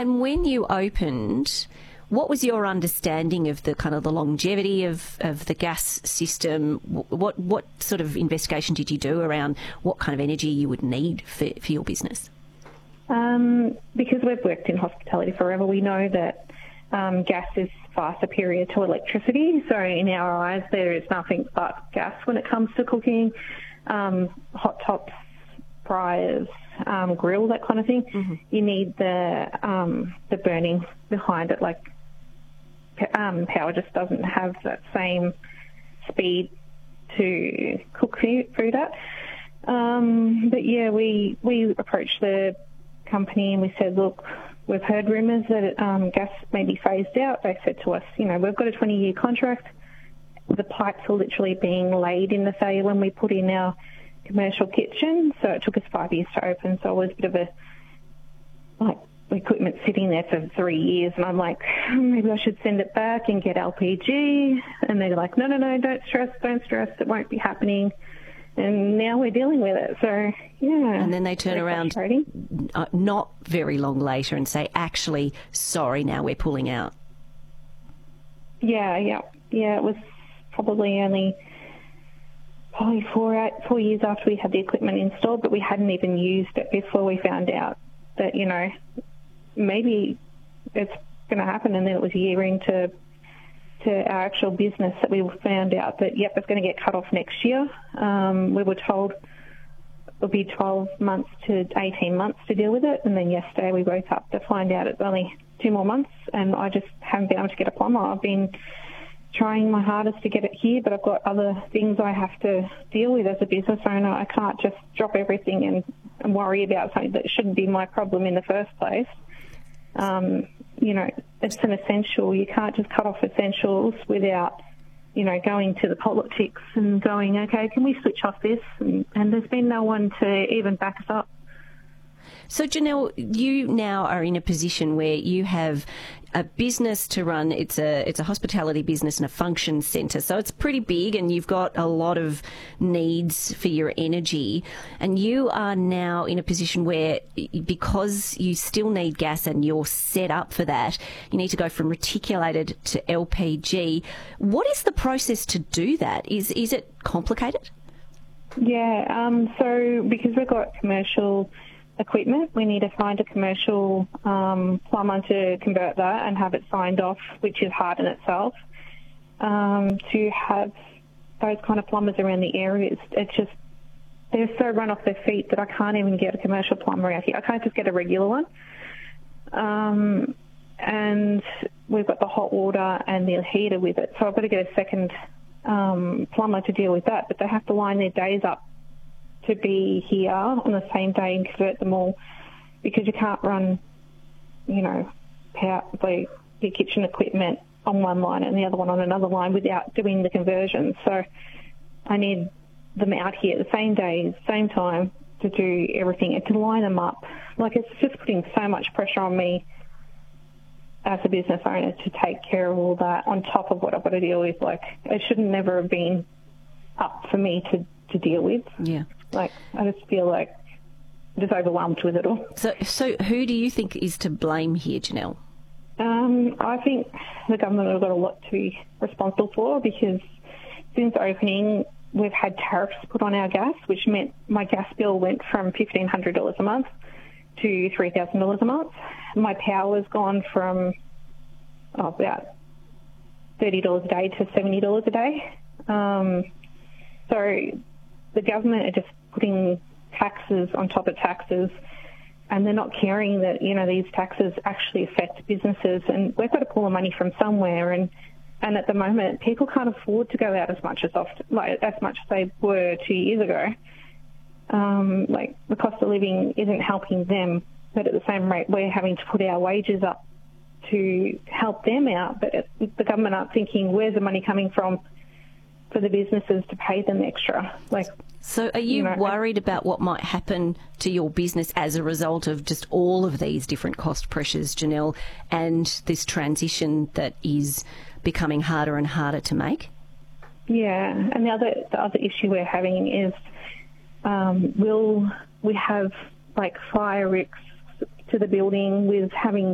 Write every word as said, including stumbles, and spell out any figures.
And when you opened, what was your understanding of the kind of the longevity of, of the gas system? What what sort of investigation did you do around what kind of energy you would need for, for your business? Um, because we've worked in hospitality forever, we know that um, gas is far superior to electricity. So in our eyes, there is nothing but gas when it comes to cooking, um, hot tops, fryers, um, grill, that kind of thing. Mm-hmm. You need the um, the burning behind it. Like um, power just doesn't have that same speed to cook food at. Um, but yeah, we we approached the company and we said, look, we've heard rumours that um, gas may be phased out. They said to us, you know, we've got a twenty-year contract. The pipes are literally being laid in the failure when we put in our commercial kitchen. So it took us five years to open. So it was a bit of a, like, equipment sitting there for three years. And I'm like, maybe I should send it back and get L P G. And they're like, no, no, no, don't stress, don't stress. It won't be happening. And now we're dealing with it. So, yeah. And then they turn around uh, not very long later and say, actually, sorry, now we're pulling out. Yeah, yeah. Yeah, it was probably only probably four, eight, four years after we had the equipment installed, but we hadn't even used it before we found out that, you know, maybe it's going to happen. And then it was a year into to our actual business that we found out that, yep, it's going to get cut off next year. Um, we were told it'll be twelve months to eighteen months to deal with it. And then yesterday we woke up to find out it's only two more months, and I just haven't been able to get a plumber. I've been trying my hardest to get it here, but I've got other things I have to deal with as a business owner. I can't just drop everything and, and worry about something that shouldn't be my problem in the first place. Um, you know, it's an essential. You can't just cut off essentials without, you know, going to the politics and going, okay, can we switch off this? And, and there's been no one to even back us up. So, Janelle, you now are in a position where you have a business to run. It's a it's a hospitality business and a function centre. So it's pretty big, and you've got a lot of needs for your energy. And you are now in a position where, because you still need gas and you're set up for that, you need to go from reticulated to L P G. What is the process to do that? Is is it complicated? Yeah. Um, so because we've got commercial equipment, we need to find a commercial um, plumber to convert that and have it signed off, which is hard in itself. Um, to have those kind of plumbers around the area, it's, it's just, they're so run off their feet that I can't even get a commercial plumber out here. I can't just get a regular one. Um, and we've got the hot water and the heater with it, so I've got to get a second um, plumber to deal with that, but they have to line their days up to be here on the same day and convert them all, because you can't run, you know, power, the, your kitchen equipment on one line and the other one on another line without doing the conversion. So I need them out here at the same day, same time, to do everything and to line them up. Like, it's just putting so much pressure on me as a business owner to take care of all that on top of what I've got to deal with. Like, it should never have been up for me to, to deal with. Yeah. Like, I just feel like I'm just overwhelmed with it all. So, so who do you think is to blame here, Janelle? Um, I think the government have got a lot to be responsible for, because since opening, we've had tariffs put on our gas, which meant my gas bill went from fifteen hundred dollars a month to three thousand dollars a month. My power's gone from oh, about thirty dollars a day to seventy dollars a day. Um, so the government are just putting taxes on top of taxes, and they're not caring that, you know, these taxes actually affect businesses, and we've got to pull the money from somewhere. And, and at the moment, people can't afford to go out as much as often, like as much as they were two years ago. Um, like, the cost of living isn't helping them, but at the same rate, we're having to put our wages up to help them out. But it, the government aren't thinking, where's the money coming from for the businesses to pay them extra? Like, so are you, you know, worried about what might happen to your business as a result of just all of these different cost pressures, Janelle, and this transition that is becoming harder and harder to make? Yeah, and the other the other issue we're having is um, will we have like fire risks to the building with having